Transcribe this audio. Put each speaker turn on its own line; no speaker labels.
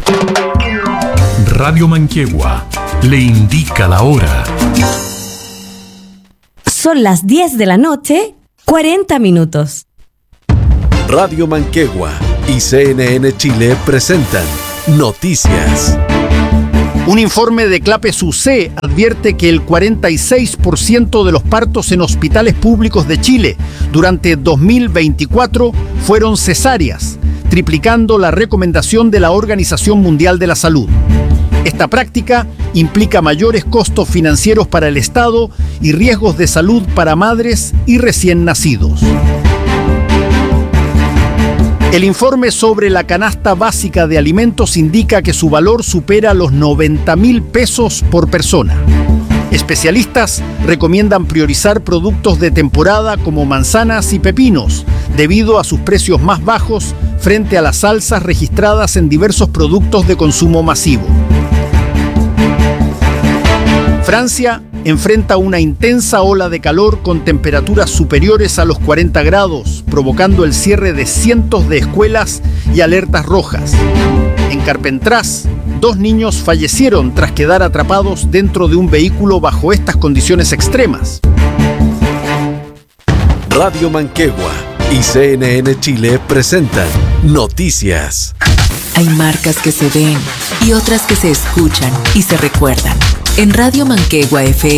Radio Manquehue le indica la hora.
Son las 10 de la noche, 40 minutos.
Radio Manquehue y CNN Chile presentan Noticias.
Un informe de Clapes UC advierte que el 46% de los partos en hospitales públicos de Chile durante 2024 fueron cesáreas, triplicando la recomendación de la Organización Mundial de la Salud. Esta práctica implica mayores costos financieros para el Estado y riesgos de salud para madres y recién nacidos. El informe sobre la canasta básica de alimentos indica que su valor supera los 90.000 pesos por persona. Especialistas recomiendan priorizar productos de temporada como manzanas y pepinos, debido a sus precios más bajos frente a las alzas registradas en diversos productos de consumo masivo. Francia enfrenta una intensa ola de calor con temperaturas superiores a los 40 grados, provocando el cierre de cientos de escuelas y alertas rojas. En Carpentrás, 2 niños fallecieron tras quedar atrapados dentro de un vehículo bajo estas condiciones extremas.
Radio Manquehue y CNN Chile presentan Noticias.
Hay marcas que se ven y otras que se escuchan y se recuerdan. En Radio Manquehue FM